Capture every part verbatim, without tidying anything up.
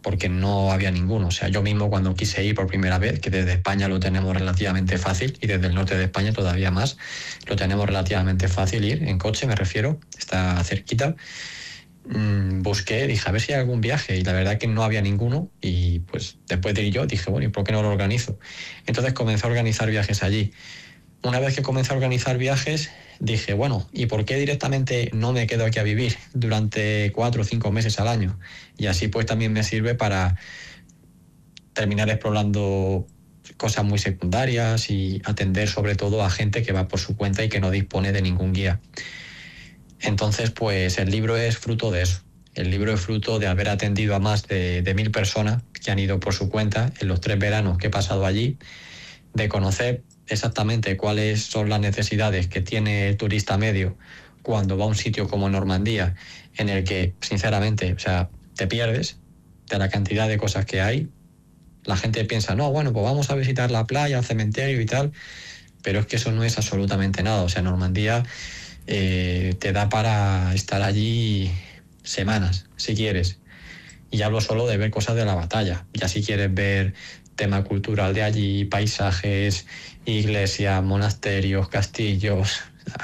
porque no había ninguno. O sea, yo mismo cuando quise ir por primera vez, que desde España lo tenemos relativamente fácil, y desde el norte de España todavía más, lo tenemos relativamente fácil ir, en coche me refiero, está cerquita, mmm, busqué, dije a ver si hay algún viaje, y la verdad que no había ninguno, y pues después de ir yo dije, bueno, ¿y por qué no lo organizo? Entonces comencé a organizar viajes allí. Una vez que comencé a organizar viajes, dije, bueno, ¿y por qué directamente no me quedo aquí a vivir durante cuatro o cinco meses al año? Y así pues también me sirve para terminar explorando cosas muy secundarias y atender sobre todo a gente que va por su cuenta y que no dispone de ningún guía. Entonces, pues el libro es fruto de eso. El libro es fruto de haber atendido a más de, de mil personas que han ido por su cuenta en los tres veranos que he pasado allí, de conocer exactamente cuáles son las necesidades que tiene el turista medio cuando va a un sitio como Normandía, en el que, sinceramente, o sea, te pierdes de la cantidad de cosas que hay. La gente piensa, no, bueno, pues vamos a visitar la playa, el cementerio y tal, pero es que eso no es absolutamente nada. O sea, Normandía eh, te da para estar allí semanas, si quieres. Y hablo solo de ver cosas de la batalla. Ya si quieres ver tema cultural de allí, paisajes, iglesias, monasterios, castillos,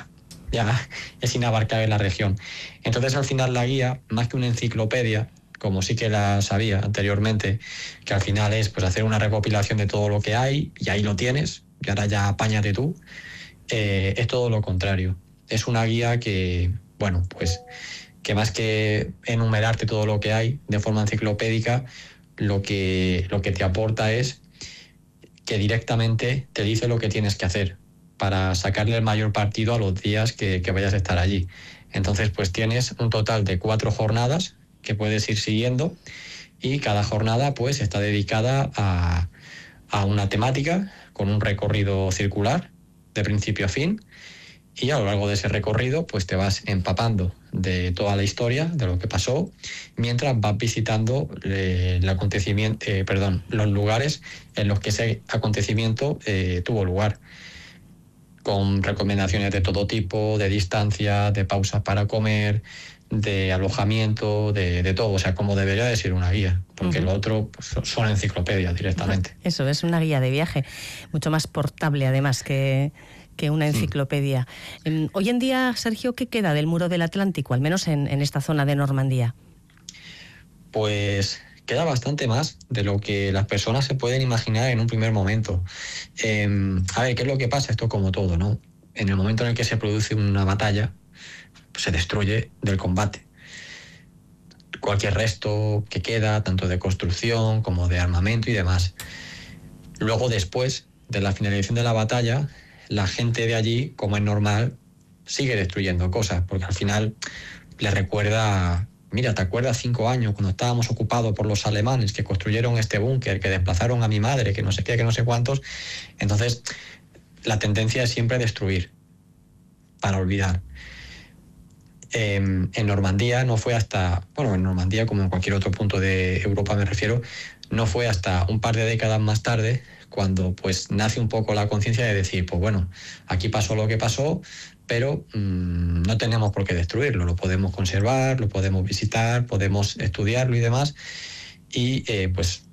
ya es inabarcable la región. Entonces al final la guía, más que una enciclopedia, como sí que la sabía anteriormente, que al final es pues hacer una recopilación de todo lo que hay, y ahí lo tienes, y ahora ya apáñate tú, eh, es todo lo contrario. Es una guía que, bueno, pues que más que enumerarte todo lo que hay de forma enciclopédica, lo que, lo que te aporta es que directamente te dice lo que tienes que hacer para sacarle el mayor partido a los días que, que vayas a estar allí. Entonces, pues tienes un total de cuatro jornadas que puedes ir siguiendo, y cada jornada pues está dedicada a, a una temática con un recorrido circular de principio a fin, y a lo largo de ese recorrido pues te vas empapando de toda la historia, de lo que pasó, mientras vas visitando eh, el acontecimiento, eh, perdón, los lugares en los que ese acontecimiento eh, tuvo lugar, con recomendaciones de todo tipo, de distancia, de pausas para comer, de alojamiento, de, de todo, o sea, como debería de ser una guía, porque uh-huh. lo otro pues, son enciclopedias directamente. Eso, es una guía de viaje, mucho más portable además que... que una enciclopedia. Sí. Hoy en día, Sergio, ¿qué queda del muro del Atlántico, al menos en, en esta zona de Normandía? Pues queda bastante más de lo que las personas se pueden imaginar en un primer momento. Eh, a ver, ¿qué es lo que pasa? Esto como todo, ¿no? En el momento en el que se produce una batalla, pues se destruye del combate. Cualquier resto que queda, tanto de construcción como de armamento y demás. Luego, después de la finalización de la batalla, la gente de allí, como es normal, sigue destruyendo cosas, porque al final le recuerda, mira, ¿te acuerdas cinco años cuando estábamos ocupados por los alemanes que construyeron este búnker, que desplazaron a mi madre, que no sé qué, que no sé cuántos? Entonces, la tendencia es siempre destruir, para olvidar. Eh, en Normandía no fue hasta, bueno, en Normandía como en cualquier otro punto de Europa me refiero, no fue hasta un par de décadas más tarde cuando pues nace un poco la conciencia de decir, pues bueno, aquí pasó lo que pasó, pero mmm, no tenemos por qué destruirlo, lo podemos conservar, lo podemos visitar, podemos estudiarlo y demás, y eh, pues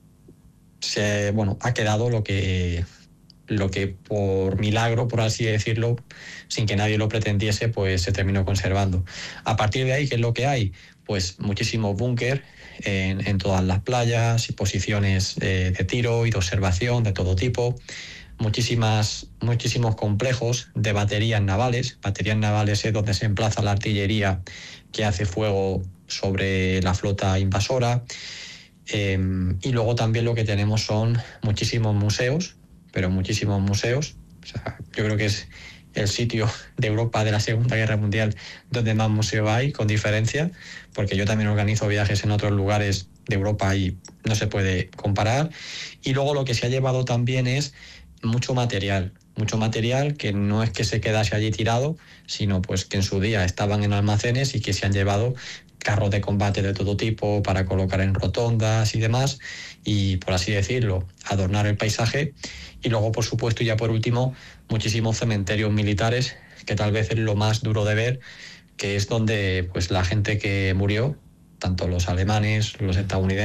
se, bueno, ha quedado lo que, lo que por milagro, por así decirlo, sin que nadie lo pretendiese, pues se terminó conservando. A partir de ahí, ¿qué es lo que hay? Pues muchísimos búnker en, en todas las playas y posiciones eh, de tiro y de observación de todo tipo, muchísimas, muchísimos complejos de baterías navales. Baterías navales es donde se emplaza la artillería que hace fuego sobre la flota invasora, eh, y luego también lo que tenemos son muchísimos museos, pero muchísimos museos. O sea, yo creo que es el sitio de Europa de la Segunda Guerra Mundial donde más museos hay, con diferencia, porque yo también organizo viajes en otros lugares de Europa y no se puede comparar. Y luego lo que se ha llevado también es mucho material, mucho material que no es que se quedase allí tirado, sino pues que en su día estaban en almacenes y que se han llevado carros de combate de todo tipo para colocar en rotondas y demás, y por así decirlo, adornar el paisaje. Y luego, por supuesto, y ya por último, muchísimos cementerios militares, que tal vez es lo más duro de ver, que es donde pues la gente que murió, tanto los alemanes, los estadounidenses,